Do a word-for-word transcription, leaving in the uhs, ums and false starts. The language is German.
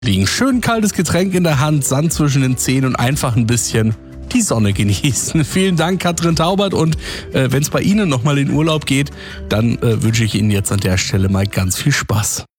liegen. Schön kaltes Getränk in der Hand, Sand zwischen den Zähnen und einfach ein bisschen die Sonne genießen. Vielen Dank, Katrin Taubert. Und äh, wenn es bei Ihnen nochmal in Urlaub geht, dann äh, wünsche ich Ihnen jetzt an der Stelle mal ganz viel Spaß.